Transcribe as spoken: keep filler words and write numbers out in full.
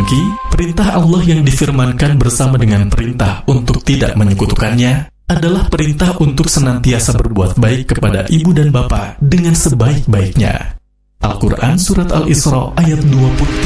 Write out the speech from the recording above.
Dengki, perintah Allah yang difirmankan bersama dengan perintah untuk tidak menyekutukannya adalah perintah untuk senantiasa berbuat baik kepada ibu dan bapa dengan sebaik-baiknya. Al-Quran Surat Al-Isra ayat dua puluh tiga.